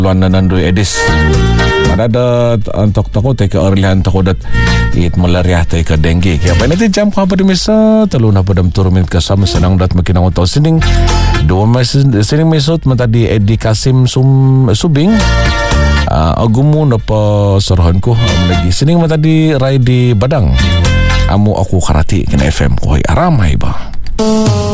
luan na nandoy edis. Madadat antok tako teka orlihan tako dat it malaria teka dengue. Kaya pa natin jam ko pa dimisa talo na padam turmin kasama sanang dat makinang utaw sining do sining mesot matadi Eddie Kasim Subing. Agumo na pa sarahan ko lagi sining matadi Ray di Badang. Amo ako karati kina FM ko ay aramay ba.